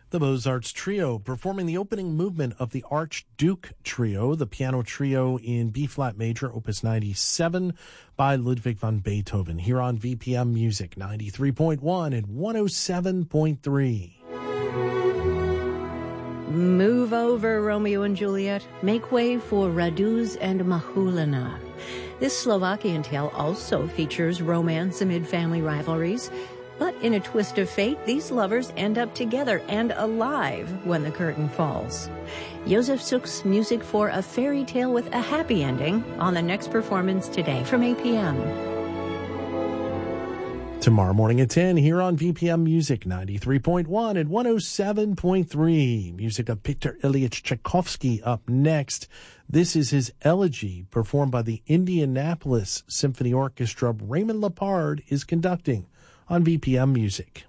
The Mozart's Trio performing the opening movement of the Archduke Trio, the piano trio in B-flat major, opus 97 by Ludwig van Beethoven, here on VPM Music 93.1 and 107.3. Move over, Romeo and Juliet. Make way for Raduz and Mahulina. This Slovakian tale also features romance amid family rivalries. But in a twist of fate, these lovers end up together and alive when the curtain falls. Josef Suk's music for a fairy tale with a happy ending on the next performance today from 8 p.m. Tomorrow morning at 10 here on VPM Music 93.1 and 107.3. Music of Peter Ilyich Tchaikovsky up next. This is his elegy performed by the Indianapolis Symphony Orchestra. Raymond Lepard is conducting on VPM Music.